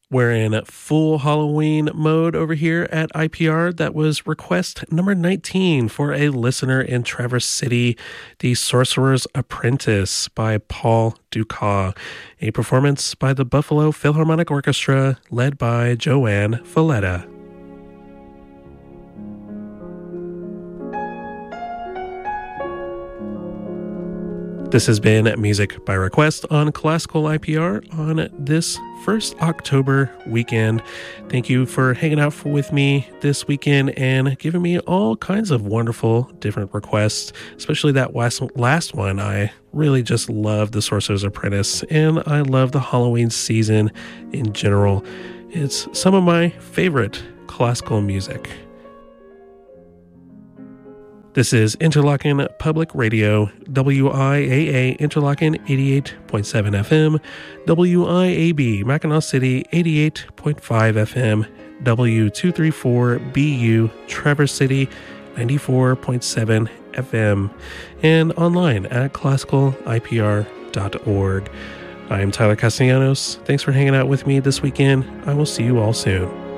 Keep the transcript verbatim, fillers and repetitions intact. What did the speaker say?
We're in full Halloween mode over here at I P R. That was request number nineteen for a listener in Traverse City, The Sorcerer's Apprentice by Paul Dukas, a performance by the Buffalo Philharmonic Orchestra led by Joanne Falletta. This has been Music by Request on Classical I P R on this first October weekend. Thank you for hanging out with me this weekend and giving me all kinds of wonderful different requests, especially that last, last one. I really just love The Sorcerer's Apprentice, and I love the Halloween season in general. It's some of my favorite classical music. This is Interlochen Public Radio, W I A A Interlochen eighty-eight point seven F M, W I A B Mackinac City eighty-eight point five F M, W two thirty-four B U Traverse City ninety-four point seven F M, and online at classical I P R dot org. I am Tyler Castellanos. Thanks for hanging out with me this weekend. I will see you all soon.